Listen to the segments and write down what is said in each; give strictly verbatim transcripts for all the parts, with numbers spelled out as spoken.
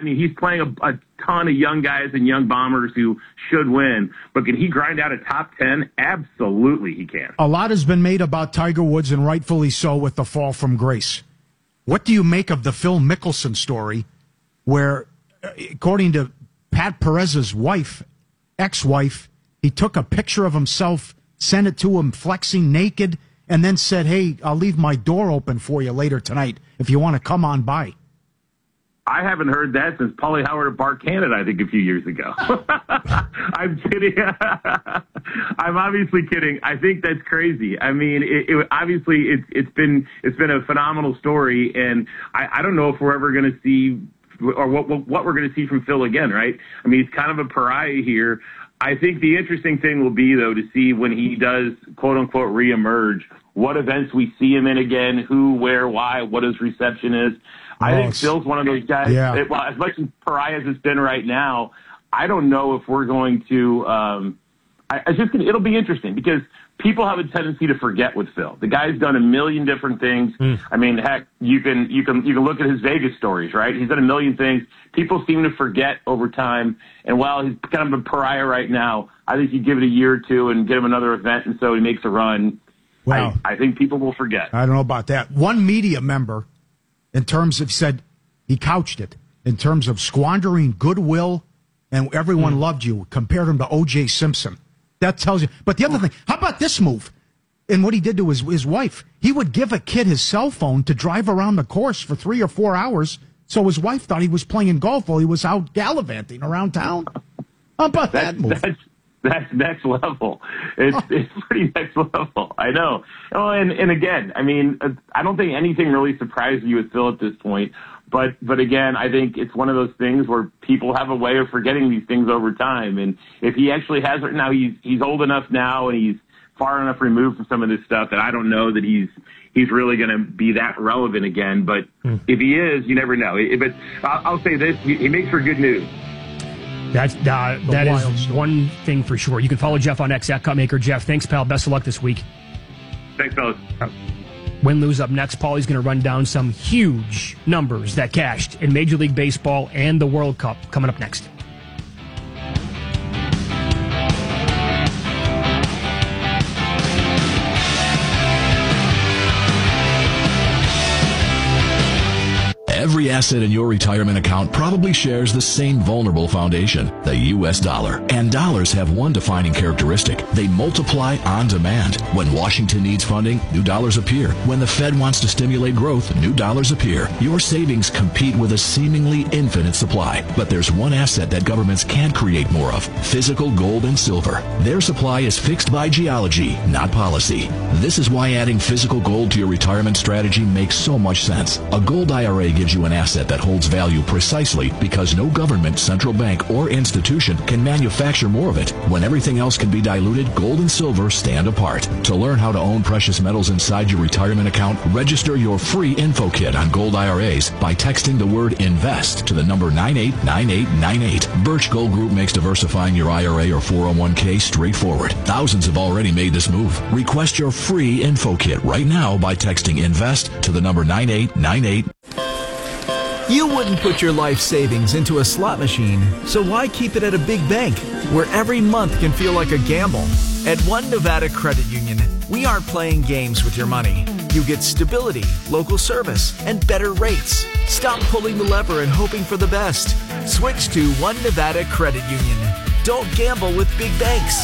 I mean, he's playing a, a ton of young guys and young bombers who should win. But can he grind out a top ten? Absolutely he can. A lot has been made about Tiger Woods, and rightfully so, with the fall from grace. What do you make of the Phil Mickelson story where, according to Pat Perez's wife, ex-wife, he took a picture of himself, sent it to him flexing naked, and then said, hey, I'll leave my door open for you later tonight if you want to come on by? I haven't heard that since Paulie Howard at Bar Canada, I think, a few years ago. I'm kidding. I'm obviously kidding. I think that's crazy. I mean, it, it, obviously, it's it's been it's been a phenomenal story, and I, I don't know if we're ever going to see or what what, what we're going to see from Phil again, right? I mean, he's kind of a pariah here. I think the interesting thing will be, though, to see when he does, quote unquote, reemerge, what events we see him in again, who, where, why, what his reception is. I think Phil's one of those guys. Yeah. It, well, as much as pariah as it's been right now, I don't know if we're going to. Um, I, I just it'll be interesting because people have a tendency to forget with Phil. The guy's done a million different things. Mm. I mean, heck, you can you can you can look at his Vegas stories, right? He's done a million things. People seem to forget over time. And while he's kind of a pariah right now, I think you give it a year or two and get him another event, and so he makes a run. Well, I, I think people will forget. I don't know about that. One media member, in terms of, said, he couched it, in terms of squandering goodwill and everyone mm. loved you, compared him to O J Simpson. That tells you. But the other thing, how about this move? And what he did to his, his wife, he would give a kid his cell phone to drive around the course for three or four hours, so his wife thought he was playing golf while he was out gallivanting around town. How about that's, that move? That's, that's next level. It's oh. it's pretty next level. I know. Oh, and, and again, I mean, I don't think anything really surprises you with Phil at this point. But but again, I think it's one of those things where people have a way of forgetting these things over time. And if he actually has it now, he's he's old enough now and he's far enough removed from some of this stuff that I don't know that he's he's really going to be that relevant again. But hmm. if he is, you never know. But I'll, I'll say this: he, he makes for good news. That's, uh, that is story. One thing for sure. You can follow Jeff on X at Cutmaker Jeff. Thanks, pal. Best of luck this week. Thanks, fellas. Uh, Win, lose up next. Paulie's going to run down some huge numbers that cashed in Major League Baseball and the World Cup coming up next. Every asset in your retirement account probably shares the same vulnerable foundation, the U S dollar. And dollars have one defining characteristic. They multiply on demand. When Washington needs funding, new dollars appear. When the Fed wants to stimulate growth, new dollars appear. Your savings compete with a seemingly infinite supply. But there's one asset that governments can't create more of: physical gold and silver. Their supply is fixed by geology, not policy. This is why adding physical gold to your retirement strategy makes so much sense. A gold I R A gives you an asset that holds value precisely because no government, central bank, or institution can manufacture more of it. When everything else can be diluted, gold and silver stand apart. To learn how to own precious metals inside your retirement account, register your free info kit on gold I R As by texting the word INVEST to the number nine eight nine eight nine eight. Birch Gold Group makes diversifying your I R A or four oh one k straightforward. Thousands have already made this move. Request your free info kit right now by texting INVEST to the number nine eight nine eight. You wouldn't put your life savings into a slot machine, so why keep it at a big bank where every month can feel like a gamble? At One Nevada Credit Union, we aren't playing games with your money. You get stability, local service, and better rates. Stop pulling the lever and hoping for the best. Switch to One Nevada Credit Union. Don't gamble with big banks.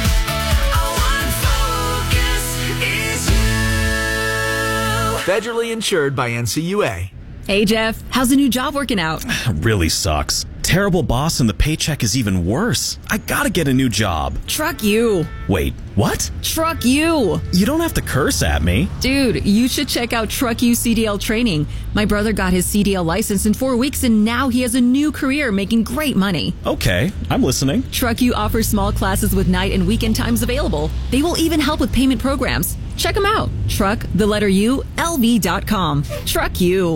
Federally insured by N C U A. Hey, Jeff, how's the new job working out? Really sucks. Terrible boss and the paycheck is even worse. I gotta get a new job. Truck you. Wait, what? Truck you. You don't have to curse at me. Dude, you should check out Truck You C D L training. My brother got his C D L license in four weeks and now he has a new career making great money. Okay, I'm listening. Truck You offers small classes with night and weekend times available. They will even help with payment programs. Check them out. Truck, the letter U, L V dot com. Truck You.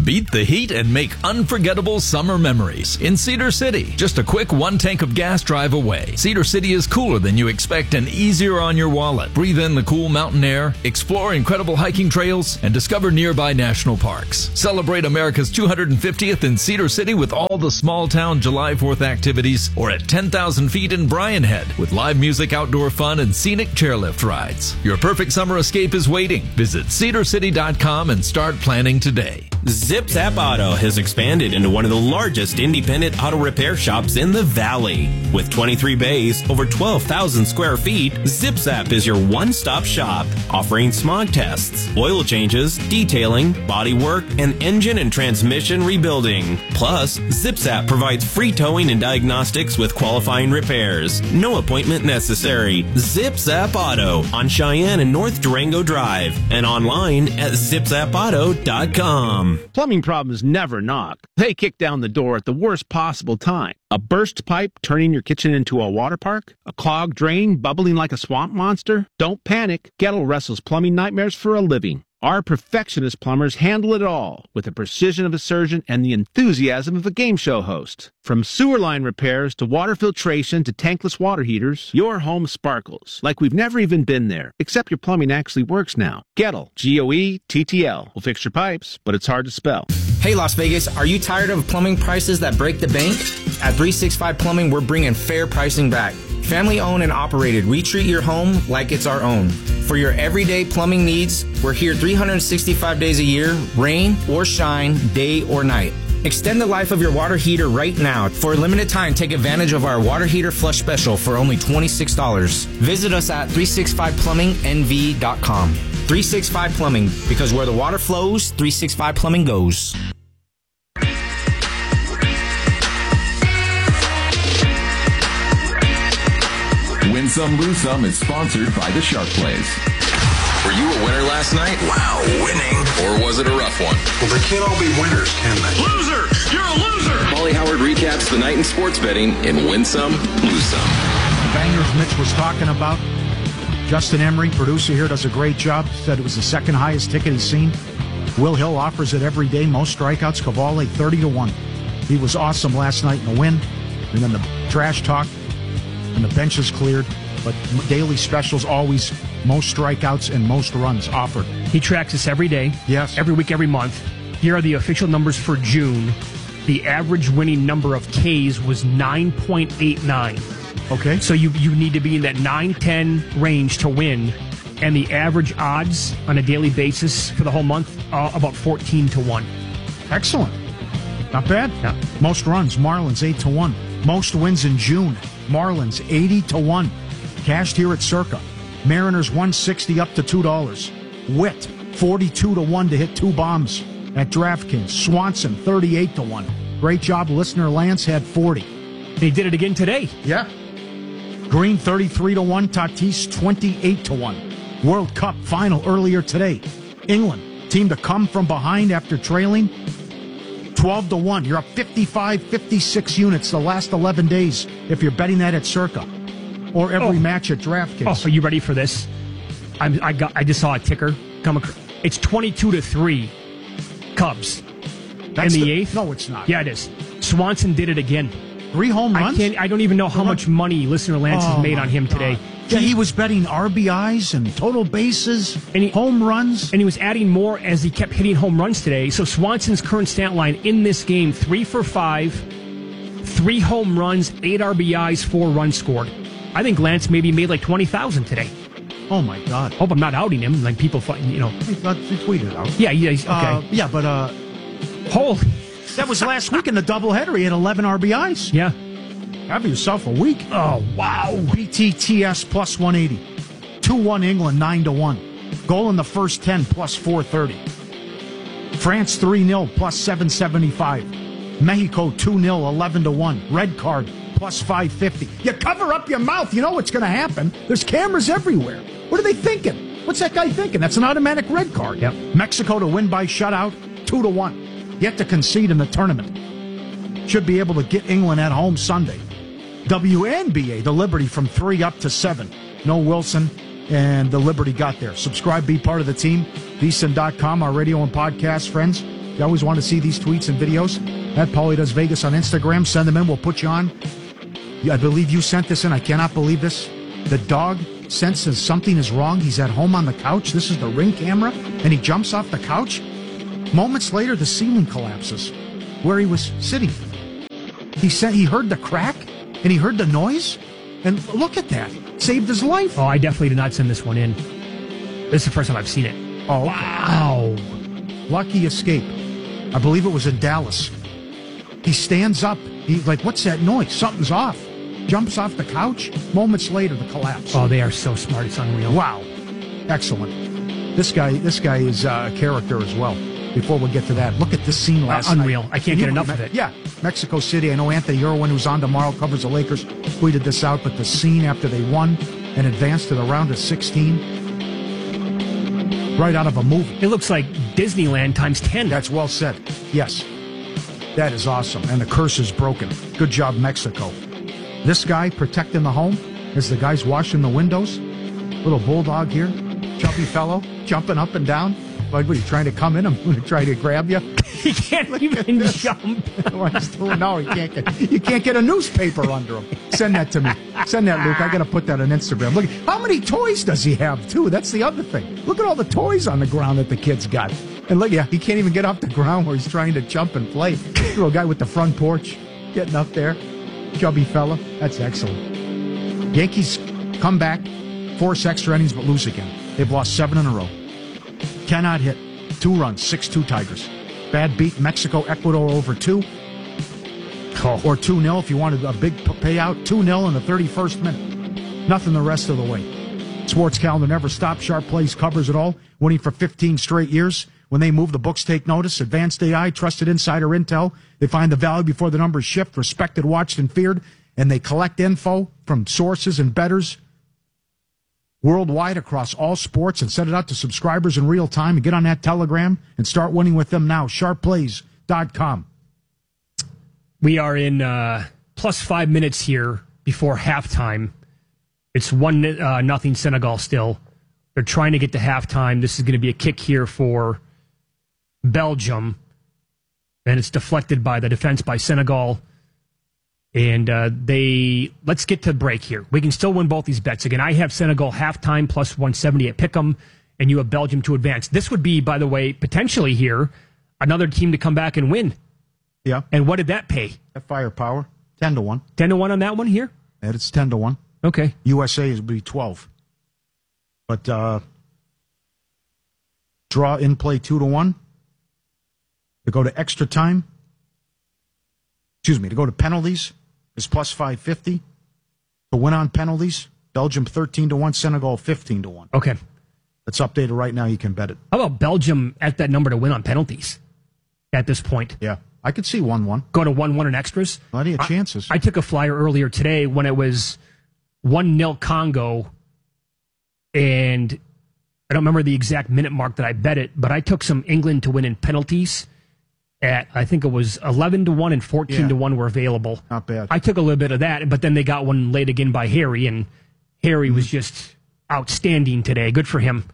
Beat the heat and make unforgettable summer memories in Cedar City. Just a quick one tank of gas drive away. Cedar City is cooler than you expect and easier on your wallet. Breathe in the cool mountain air, explore incredible hiking trails, and discover nearby national parks. Celebrate America's two hundred fiftieth in Cedar City with all the small town July fourth activities, or at ten thousand feet in Bryan Head with live music, outdoor fun, and scenic chairlift rides. Your perfect summer escape is waiting. Visit cedar city dot com and start planning today. Zip Zap Auto has expanded into one of the largest independent auto repair shops in the Valley. With twenty-three bays, over twelve thousand square feet, Zip Zap is your one-stop shop, offering smog tests, oil changes, detailing, body work, and engine and transmission rebuilding. Plus, Zip Zap provides free towing and diagnostics with qualifying repairs. No appointment necessary. Zip Zap Auto on Cheyenne and North Durango Drive, and online at zip zap auto dot com. Plumbing problems never knock. They kick down the door at the worst possible time. A burst pipe turning your kitchen into a water park? A clogged drain bubbling like a swamp monster? Don't panic. Gettle wrestles plumbing nightmares for a living. Our perfectionist plumbers handle it all with the precision of a surgeon and the enthusiasm of a game show host. From sewer line repairs to water filtration to tankless water heaters, your home sparkles like we've never even been there, except your plumbing actually works now. Gettle, G O E T T L, will fix your pipes, but it's hard to spell. Hey Las Vegas, are you tired of plumbing prices that break the bank? At three sixty-five Plumbing, we're bringing fair pricing back. Family owned and operated, we treat your home like it's our own. For your everyday plumbing needs, we're here three hundred sixty-five days a year, rain or shine, day or night. Extend the life of your water heater right now. For a limited time, take advantage of our water heater flush special for only twenty-six dollars. Visit us at three sixty-five plumbing N V dot com. three sixty-five Plumbing, because where the water flows, three sixty-five Plumbing goes. Win Some, Lose Some is sponsored by the Shark Plays. Were you a winner last night? Wow, winning. Or was it a rough one? Well, they can't all be winners, can they? Loser! You're a loser! Paulie Howard recaps the night in sports betting in Win Some, Lose Some. Bangers Mitch was talking about. Justin Emery, producer here, does a great job. Said it was the second highest ticket he's seen. Will Hill offers it every day. Most strikeouts. Cavalli, thirty to one. He was awesome last night in the win. And then the trash talk. And the bench is cleared. But daily specials always most strikeouts and most runs offered. He tracks us every day. Yes. Every week, every month. Here are the official numbers for June. The average winning number of Ks was nine point eight nine. Okay. So you, you need to be in that nine ten range to win. And the average odds on a daily basis for the whole month, uh, about fourteen to one. Excellent. Not bad. Yeah. Most runs, Marlins, eight to one. Most wins in June, Marlins, eighty to one. Cashed here at Circa. Mariners, one sixty up to two dollars. Witt, forty-two to one to hit two bombs at DraftKings. Swanson, thirty-eight to one. Great job. Listener Lance had forty. They did it again today. Yeah. Green, thirty-three to one. Tatis, twenty-eight to one. World Cup final earlier today. England, team to come from behind after trailing. twelve to one. You're up fifty-five, fifty-six units the last eleven days if you're betting that at Circa. Or every oh. match at DraftKings. Oh, are you ready for this? I'm, I got. I just saw a ticker come across. It's twenty-two to three. Cubs. That's in the, the eighth? No, it's not. Yeah, it is. Swanson did it again. Three home runs? I, can't, I don't even know how much money Listener Lance oh has made on him God. today. Yeah, he was betting R B Is and total bases, and he, home runs. And he was adding more as he kept hitting home runs today. So Swanson's current stat line in this game, three for five, three home runs, eight R B Is, four runs scored. I think Lance maybe made like twenty thousand today. Oh, my God. Hope I'm not outing him. Like people, you know. He tweeted out. Yeah, yeah, okay. Uh, yeah, but, uh. Holy. That was last week in the doubleheader. He had eleven R B Is. Yeah. Have yourself a week. Oh, wow. B T T S plus one eighty. two one England, nine to one. Goal in the first ten, plus four thirty. France three nil, plus seven seventy-five. Mexico two nil, eleven to one. Red card, plus five fifty. You cover up your mouth. You know what's going to happen. There's cameras everywhere. What are they thinking? What's that guy thinking? That's an automatic red card. Yep. Mexico to win by shutout, two to one. Yet to concede in the tournament. Should be able to get England at home Sunday. W N B A, the Liberty from three up to seven. No Wilson, and the Liberty got there. Subscribe, be part of the team. V S I N dot com, our radio and podcast friends. You always want to see these tweets and videos? At Paulie Does Vegas on Instagram. Send them in. We'll put you on. I believe you sent this in. I cannot believe this. The dog senses something is wrong. He's at home on the couch. This is the Ring camera. And he jumps off the couch. Moments later, the ceiling collapses where he was sitting. He said he heard the crack and he heard the noise. And look at that. Saved his life. Oh, I definitely did not send this one in. This is the first time I've seen it. Oh, wow. Lucky escape. I believe it was in Dallas. He stands up. He's like, what's that noise? Something's off. Jumps off the couch. Moments later, the collapse. Oh, they are so smart. It's unreal. Wow. Excellent. This guy this guy is uh, a character as well. Before we get to that, look at this scene last uh, unreal. night. Unreal. I can't get enough of it. Yeah. Mexico City. I know Anthony Irwin, who's on tomorrow, covers the Lakers, tweeted this out, but the scene after they won and advanced to the round of sixteen, right out of a movie. It looks like Disneyland times ten. That's well said. Yes. That is awesome. And the curse is broken. Good job, Mexico. This guy protecting the home as the guy's washing the windows. Little bulldog here. Chubby fellow jumping up and down. Like, what, are you trying to come in? I'm going to try to grab you. He can't even jump. No, he can't get. You can't get a newspaper under him. Send that to me. Send that, Luke. I got to put that on Instagram. Look, how many toys does he have too? That's the other thing. Look at all the toys on the ground that the kid's got. And look, yeah, he can't even get off the ground where he's trying to jump and play. Little guy with the front porch getting up there. Chubby fella. That's excellent. Yankees come back, force extra innings, but lose again. They've lost seven in a row. Cannot hit. Two runs, six two Tigers. Bad beat. Mexico, Ecuador over two. Oh. Or two nil if you wanted a big payout. two nil in the thirty-first minute. Nothing the rest of the way. Sports calendar never stops. Sharp Plays covers it all. Winning for fifteen straight years. When they move, the books take notice. Advanced A I, trusted insider intel. They find the value before the numbers shift. Respected, watched, and feared. And they collect info from sources and bettors worldwide across all sports and send it out to subscribers in real time. And get on that Telegram and start winning with them now. sharp plays dot com. We are in uh, plus five minutes here before halftime. It's one uh, nothing Senegal still. They're trying to get to halftime. This is going to be a kick here for Belgium. And it's deflected by the defense by Senegal. And uh, they, let's get to break here. We can still win both these bets. Again, I have Senegal halftime plus one seventy at Pick'em, and you have Belgium to advance. This would be, by the way, potentially here, another team to come back and win. Yeah. And what did that pay? That firepower, ten to one. ten to one on that one here? And it's ten to one. Okay. U S A is be twelve. But uh, draw in play two to one. To go to extra time. Excuse me, to go to penalties is plus five fifty. To win on penalties, Belgium thirteen to one, Senegal fifteen to one. Okay. It's updated right now. You can bet it. How about Belgium at that number to win on penalties at this point? Yeah. I could see one one. Go to one one in extras. Plenty of chances. I, I took a flyer earlier today when it was one nil Congo, and I don't remember the exact minute mark that I bet it, but I took some England to win in penalties at, I think it was eleven to one and fourteen yeah. to one were available. Not bad. I took a little bit of that, but then they got one late again by Harry, and Harry mm-hmm. was just outstanding today. Good for him.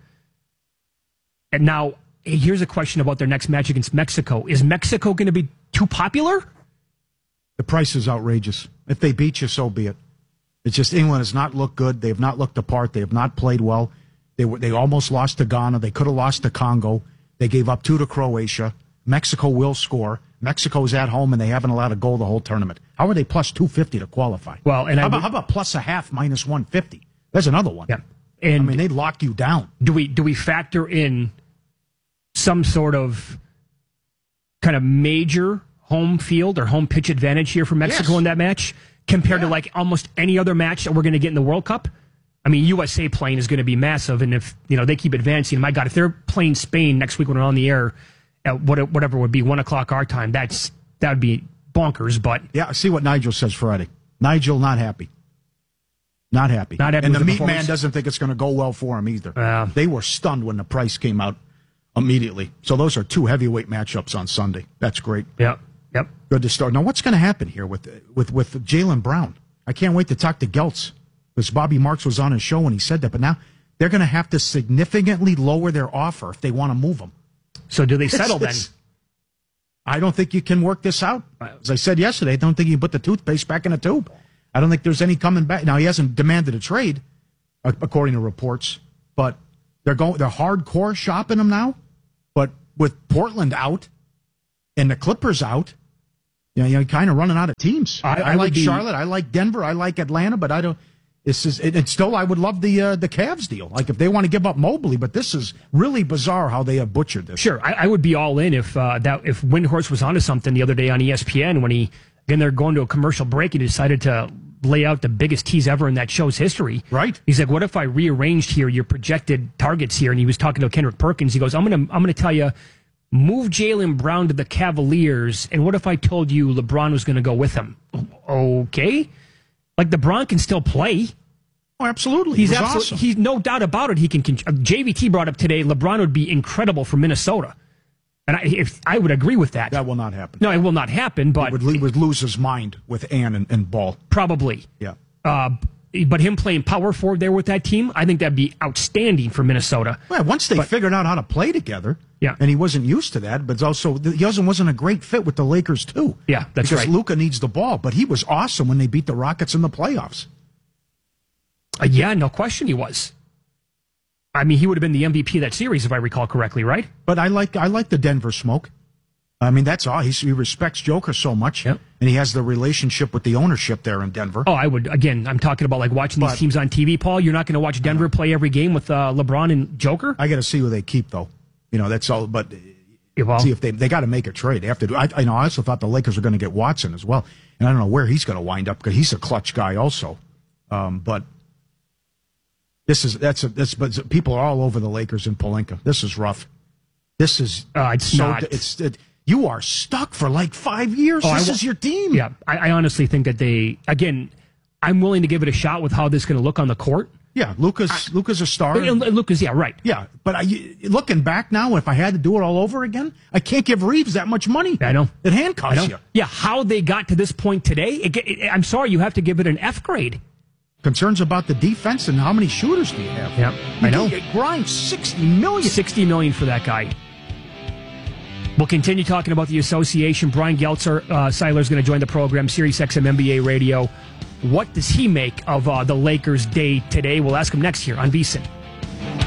And now, hey, here's a question about their next match against Mexico. Is Mexico going to be too popular? The price is outrageous. If they beat you, so be it. It's just England has not looked good. They have not looked the part. They have not played well. They were, they almost lost to Ghana. They could have lost to Congo. They gave up two to Croatia. Mexico will score. Mexico's at home, and they haven't allowed a goal the whole tournament. How are they plus two fifty to qualify? Well, and how, I about, would, how about plus a half minus one fifty? There's another one. Yeah. And I mean, they'd lock you down. Do we do we factor in some sort of kind of major home field or home pitch advantage here for Mexico yes. in that match compared yeah. to like almost any other match that we're going to get in the World Cup? I mean, U S A playing is going to be massive, and if you know they keep advancing, my God, if they're playing Spain next week when we're on the air at whatever would be one o'clock our time, that's that would be bonkers. But yeah, see what Nigel says Friday. Nigel not happy, not happy, not happy. And the, the meat man doesn't think it's going to go well for him either. Uh, they were stunned when the price came out immediately. So those are two heavyweight matchups on Sunday. That's great. Yep, yep. Good to start. Now, what's going to happen here with with with Jaylen Brown? I can't wait to talk to Geltz. Because Bobby Marks was on his show when he said that, but now they're going to have to significantly lower their offer if they want to move him. So do they settle it's, it's, then? I don't think you can work this out. As I said yesterday, I don't think you can put the toothpaste back in a tube. I don't think there's any coming back. Now, he hasn't demanded a trade, according to reports, but they're going, they're hardcore shopping him now. But with Portland out and the Clippers out, you know, you're kind of running out of teams. I, I, I like be, Charlotte. I like Denver. I like Atlanta, but I don't. This is it, it's still. I would love the uh, the Cavs deal. Like if they want to give up Mobley, but this is really bizarre how they have butchered this. Sure, I, I would be all in if uh, that if Windhorst was onto something the other day on E S P N when he again they're going to a commercial break and he decided to lay out the biggest tease ever in that show's history. Right. He's like, what if I rearranged here your projected targets here? And he was talking to Kendrick Perkins. He goes, I'm gonna I'm gonna tell you, move Jaylen Brown to the Cavaliers, and what if I told you LeBron was going to go with him? Okay. Like, LeBron can still play. Oh, absolutely. He's he absolutely, awesome. he's no doubt about it. He can, can. J V T brought up today, LeBron would be incredible for Minnesota. And I, if, I would agree with that. That will not happen. No, it will not happen, but. He would, would lose his mind with Ann and, and Ball. Probably. Yeah. Uh, but him playing power forward there with that team, I think that'd be outstanding for Minnesota. Well, once they but, figured out how to play together, yeah, and he wasn't used to that, but also he wasn't wasn't a great fit with the Lakers too. Yeah, that's because right. Luka needs the ball, but he was awesome when they beat the Rockets in the playoffs. Uh, yeah, no question he was. I mean, he would have been the M V P of that series if I recall correctly, right? But I like I like the Denver smoke. I mean, that's all. He's, he respects Joker so much, yep. and he has the relationship with the ownership there in Denver. Oh, I would. Again, I'm talking about like watching but, these teams on T V, Paul. You're not going to watch Denver play every game with uh, LeBron and Joker? I got to see who they keep, though. You know, that's all. But yeah, well, see if they they got to make a trade. They have to do. I, I know. I also thought the Lakers were going to get Watson as well, and I don't know where he's going to wind up because he's a clutch guy also. Um, but this is that's a this. But people are all over the Lakers in Pelinka. This is rough. This is uh, it's so, not. It's it, you are stuck for like five years. Oh, this I, is your team. Yeah, I, I honestly think that they again. I'm willing to give it a shot with how this is going to look on the court. Yeah, Luka's Luka's a star. Luka's, yeah, right. Yeah, but I, looking back now, if I had to do it all over again, I can't give Reeves that much money. I know. It handcuffs I know. you. Yeah, how they got to this point today, it, it, I'm sorry, you have to give it an F grade. Concerns about the defense and how many shooters do you have? Yeah, I know. Grimes, sixty million. sixty million for that guy. We'll continue talking about the association. Brian Geltzer, uh, Seiler is going to join the program, Sirius X M N B A Radio. What does he make of uh, the Lakers' day today? We'll ask him next here on VSiN.